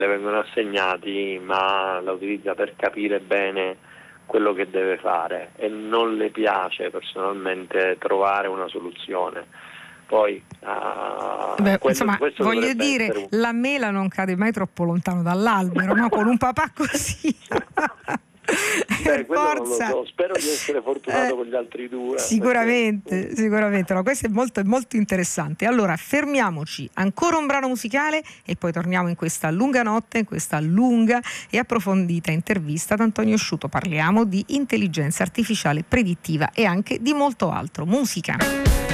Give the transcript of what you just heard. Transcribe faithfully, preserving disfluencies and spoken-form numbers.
le vengono assegnati, ma la utilizza per capire bene quello che deve fare e non le piace personalmente trovare una soluzione. Poi uh, Beh, quello, insomma, questo voglio dire, un... la mela non cade mai troppo lontano dall'albero, no? Con un papà così. Beh, quello forza. non lo so, spero di essere fortunato eh, con gli altri due. Sicuramente, perché... sicuramente. No, questo è molto, molto interessante. Allora, fermiamoci, ancora un brano musicale e poi torniamo in questa lunga notte, in questa lunga e approfondita intervista ad Antonio Sciuto. Parliamo di intelligenza artificiale predittiva e anche di molto altro. Musica.